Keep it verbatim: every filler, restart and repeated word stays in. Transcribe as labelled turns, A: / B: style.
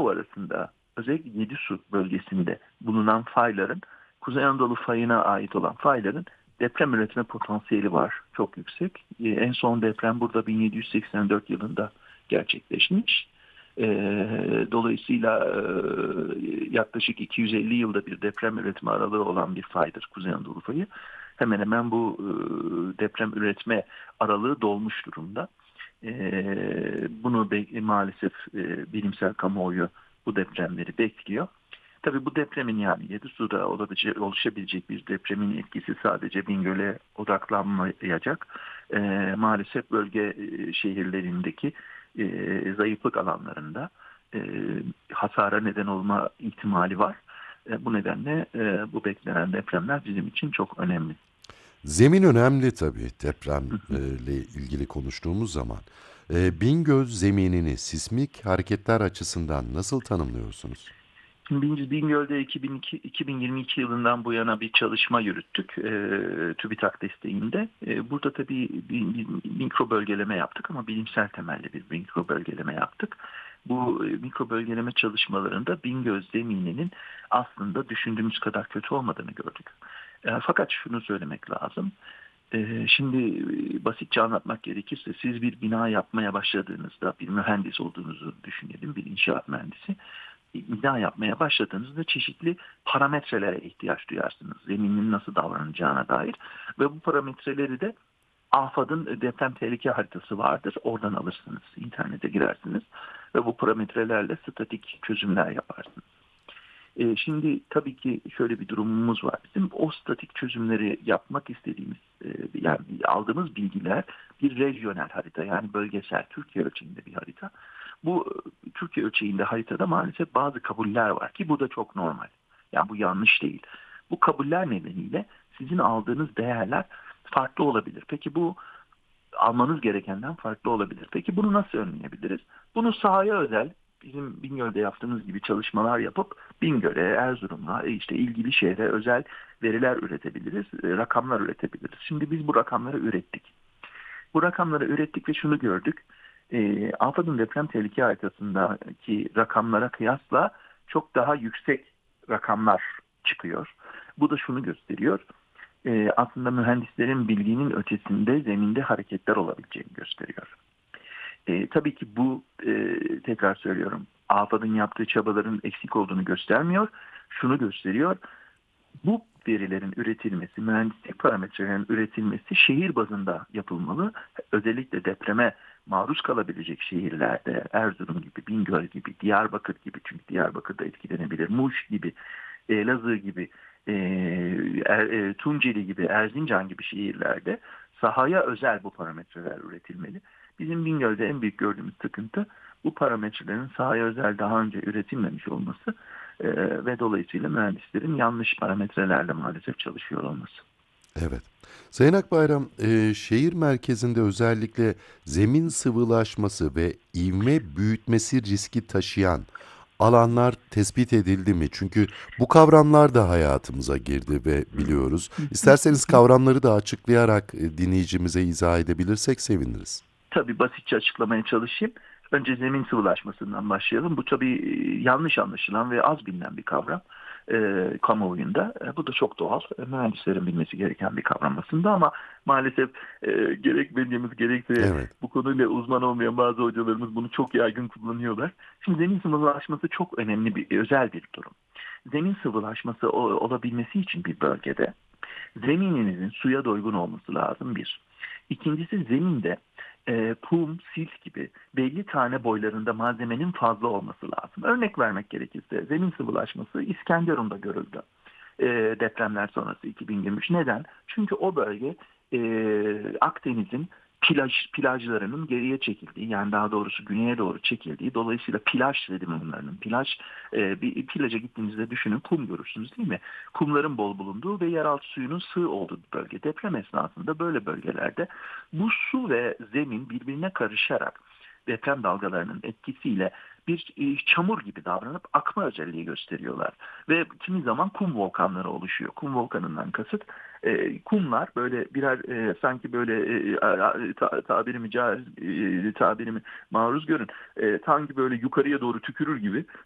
A: Güneydoğu arasında özellikle Yedisu bölgesinde bulunan fayların Kuzey Anadolu fayına ait olan fayların deprem üretme potansiyeli var. Çok yüksek. E, en son deprem burada bin yedi yüz seksen dört yılında gerçekleşmiş. E, dolayısıyla e, yaklaşık iki yüz elli yılda bir deprem üretme aralığı olan bir faydır Kuzey Anadolu fayı. Hemen hemen bu e, deprem üretme aralığı dolmuş durumda. E, bunu be- maalesef e, bilimsel kamuoyu bu depremleri bekliyor. Tabii bu depremin yani Yedisu'da olabilecek, oluşabilecek bir depremin etkisi sadece Bingöl'e odaklanmayacak. E, maalesef bölge e, şehirlerindeki e, zayıflık alanlarında e, hasara neden olma ihtimali var. E, bu nedenle e, bu beklenen depremler bizim için çok önemli.
B: Zemin önemli tabii depremle ilgili konuştuğumuz zaman. E, Bingöl zeminini sismik hareketler açısından nasıl tanımlıyorsunuz?
A: Şimdi biz Bingöl'de iki bin iki, iki bin yirmi iki yılından bu yana bir çalışma yürüttük e, TÜBİTAK desteğinde. E, burada tabii bir, bir mikro bölgeleme yaptık ama bilimsel temelli bir mikro bölgeleme yaptık. Bu e, mikro bölgeleme çalışmalarında Bingöl zemininin aslında düşündüğümüz kadar kötü olmadığını gördük. E, fakat şunu söylemek lazım. E, şimdi e, basitçe anlatmak gerekirse siz bir bina yapmaya başladığınızda bir mühendis olduğunuzu düşünelim, bir inşaat mühendisi. Bina yapmaya başladığınızda çeşitli parametrelere ihtiyaç duyarsınız. Zeminin nasıl davranacağına dair ve bu parametreleri de AFAD'ın deprem tehlike haritası vardır. Oradan alırsınız, internete girersiniz ve bu parametrelerle statik çözümler yaparsınız. E, şimdi tabii ki şöyle bir durumumuz var. Bizim o statik çözümleri yapmak istediğimiz, e, yani aldığımız bilgiler bir rejyonel harita, yani bölgesel Türkiye ölçeğinde bir harita. Bu Türkiye ölçeğinde haritada maalesef bazı kabuller var ki bu da çok normal. Yani bu yanlış değil. Bu kabuller nedeniyle sizin aldığınız değerler farklı olabilir. Peki bu almanız gerekenden farklı olabilir. Peki bunu nasıl önleyebiliriz? Bunu sahaya özel bizim Bingöl'de yaptığımız gibi çalışmalar yapıp Bingöl'e, Erzurum'a, işte ilgili şehre özel veriler üretebiliriz, rakamlar üretebiliriz. Şimdi biz bu rakamları ürettik. Bu rakamları ürettik ve şunu gördük. E, AFAD'ın deprem tehlike haritasındaki rakamlara kıyasla çok daha yüksek rakamlar çıkıyor. Bu da şunu gösteriyor. E, aslında mühendislerin bilginin ötesinde zeminde hareketler olabileceğini gösteriyor. E, tabii ki bu e, tekrar söylüyorum AFAD'ın yaptığı çabaların eksik olduğunu göstermiyor. Şunu gösteriyor. Bu verilerin üretilmesi, mühendislik parametrelerin üretilmesi şehir bazında yapılmalı. Özellikle depreme maruz kalabilecek şehirlerde Erzurum gibi, Bingöl gibi, Diyarbakır gibi, çünkü Diyarbakır'da etkilenebilir, Muş gibi, Elazığ gibi, e, er, e, Tunceli gibi, Erzincan gibi şehirlerde sahaya özel bu parametreler üretilmeli. Bizim Bingöl'de en büyük gördüğümüz sıkıntı bu parametrelerin sahaya özel daha önce üretilmemiş olması e, ve dolayısıyla mühendislerin yanlış parametrelerle maalesef çalışıyor olması.
B: Evet. Sayın Akbayram, e, şehir merkezinde özellikle zemin sıvılaşması ve ivme büyütmesi riski taşıyan alanlar tespit edildi mi? Çünkü bu kavramlar da hayatımıza girdi ve biliyoruz. İsterseniz kavramları da açıklayarak e, dinleyicimize izah edebilirsek seviniriz.
A: Tabii basitçe açıklamaya çalışayım. Önce zemin sıvılaşmasından başlayalım. Bu tabii e, yanlış anlaşılan ve az bilinen bir kavram e, kamuoyunda. E, bu da çok doğal. E, mühendislerin bilmesi gereken bir kavram aslında ama maalesef e, gerek medyamız gerekse
B: Evet.
A: bu konuyla uzman olmayan bazı hocalarımız bunu çok yaygın kullanıyorlar. Şimdi zemin sıvılaşması çok önemli bir, özel bir durum. Zemin sıvılaşması o, olabilmesi için bir bölgede zemininizin suya doygun olması lazım bir. İkincisi zeminde e, kum, silt gibi belli tane boylarında malzemenin fazla olması lazım. Örnek vermek gerekirse zemin sıvılaşması İskenderun'da görüldü. E, depremler sonrası iki bin yirmi üç. Neden? Çünkü o bölge e, Akdeniz'in plaj, plajlarının geriye çekildiği, yani daha doğrusu güneye doğru çekildiği, dolayısıyla plaj sedimenlerinin, plaj e, bir plaja gittiğinizde düşünün, kum görürsünüz değil mi? Kumların bol bulunduğu ve yeraltı suyunun sığ olduğu bir bölge. Deprem esnasında böyle bölgelerde bu su ve zemin birbirine karışarak deprem dalgalarının etkisiyle bir e, çamur gibi davranıp akma özelliği gösteriyorlar. Ve kimi zaman kum volkanları oluşuyor. Kum volkanından kasıt e, kumlar böyle birer e, sanki böyle e, ta, tabirimi caiz, e, tabirimi maruz görün. E, sanki böyle yukarıya doğru tükürür gibi